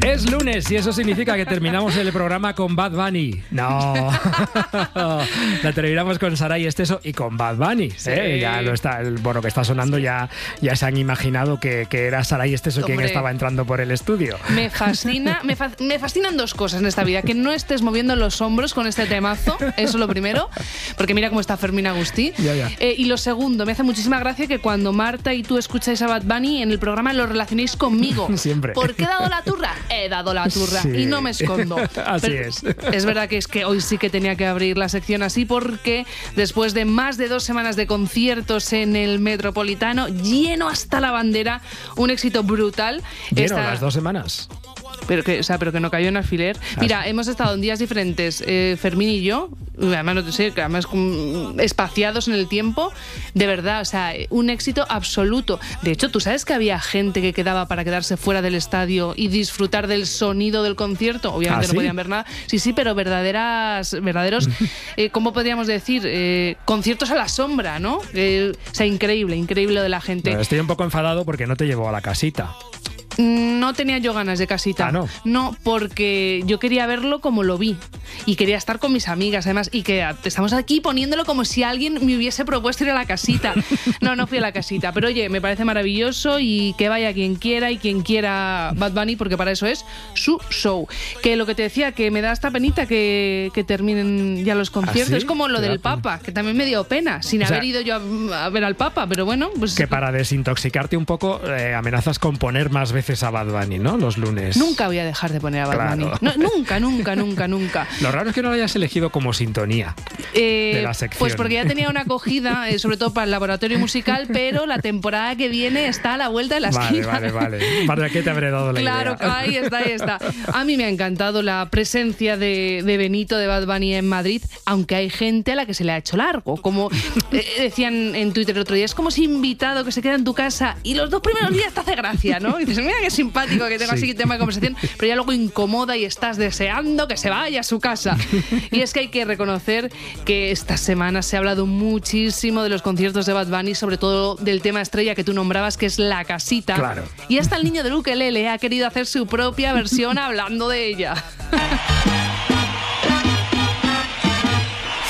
Es lunes y eso significa que terminamos el programa con Bad Bunny. No, la terminamos con Saray Esteso y con Bad Bunny. Sí. Ya lo está, bueno, que está sonando, ya se han imaginado que era Saray Esteso quien estaba entrando por el estudio. Me fascinan dos cosas en esta vida: que no estés moviendo los hombros con este temazo, eso es lo primero, porque mira cómo está Fermín Agustí. Ya. Y lo segundo, me hace muchísima gracia que cuando Marta y tú escucháis a Bad Bunny en el programa lo relacionéis conmigo. Siempre. ¿Por qué he dado la turra? He dado la turra, Sí. y no me escondo. Así Pero es. Es verdad que hoy sí que tenía que abrir la sección así, porque después de más de 2 semanas de conciertos en el Metropolitano, lleno hasta la bandera, un éxito brutal. Lleno, las 2 semanas. Pero que no cayó en alfiler. Mira, hemos estado en días diferentes, Fermín y yo, además, no sé, además espaciados en el tiempo, de verdad, o sea, un éxito absoluto. De hecho, ¿tú sabes que había gente que quedaba para quedarse fuera del estadio y disfrutar del sonido del concierto? Obviamente ¿Ah, no sí? podían ver nada. Sí, pero verdaderos, ¿cómo podríamos decir? Conciertos a la sombra, ¿no? O sea, increíble lo de la gente. Bueno, estoy un poco enfadado porque no te llevó a la casita. No tenía yo ganas de casita. Ah, ¿no? No, porque yo quería verlo como lo vi. Y quería estar con mis amigas, además. Y que estamos aquí poniéndolo como si alguien me hubiese propuesto ir a la casita. No fui a la casita. Pero oye, me parece maravilloso y que vaya quien quiera y quien quiera Bad Bunny, porque para eso es su show. Que lo que te decía, que me da esta penita que terminen ya los conciertos. ¿Ah, sí? Es como lo ¿Te da del pena? Papa, que también me dio pena, sin haber ido yo a ver al Papa. Pero bueno, pues... Que para desintoxicarte un poco amenazas con poner más veces a Bad Bunny, ¿no? Los lunes. Nunca voy a dejar de poner a Bad Claro. Bunny. Nunca. Lo raro es que no lo hayas elegido como sintonía de la sección. Pues porque ya tenía una acogida, sobre todo para el laboratorio musical, pero la temporada que viene está a la vuelta de la esquina. Vale. ¿Para qué te habré dado la Claro, idea? ahí está. A mí me ha encantado la presencia de Benito, de Bad Bunny en Madrid, aunque hay gente a la que se le ha hecho largo. Como decían en Twitter el otro día, es como si invitado que se queda en tu casa y los 2 primeros días te hace gracia, ¿no? Y dices, mira qué simpático que tenga así tema de conversación, pero ya luego incomoda y estás deseando que se vaya a su casa. Y es que hay que reconocer que esta semana se ha hablado muchísimo de los conciertos de Bad Bunny, sobre todo del tema estrella que tú nombrabas, que es La Casita. Claro. Y hasta el niño del ukelele ha querido hacer su propia versión hablando de ella.